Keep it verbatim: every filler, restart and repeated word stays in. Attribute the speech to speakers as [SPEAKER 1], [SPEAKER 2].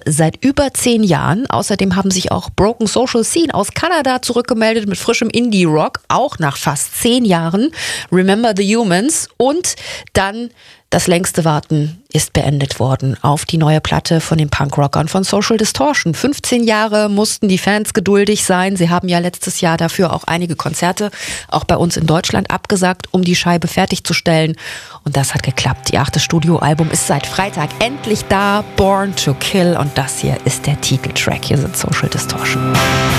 [SPEAKER 1] seit über zehn Jahren. Außerdem haben sich auch Broken Social Scene aus Kanada zurückgemeldet mit frischem Indie-Rock, auch nach fast zehn Jahren. Remember the Humans. Und dann das längste Warten ist beendet worden auf die neue Platte von den Punkrockern von Social Distortion. fünfzehn Jahre mussten die Fans geduldig sein. Sie haben ja letztes Jahr dafür auch einige Konzerte, auch bei uns in Deutschland, abgesagt, um die Scheibe fertigzustellen. Und das hat geklappt. Ihr achtes Studioalbum ist seit Freitag endlich da. Born to Kill. Und das hier ist der Titeltrack. Hier sind Social Distortion.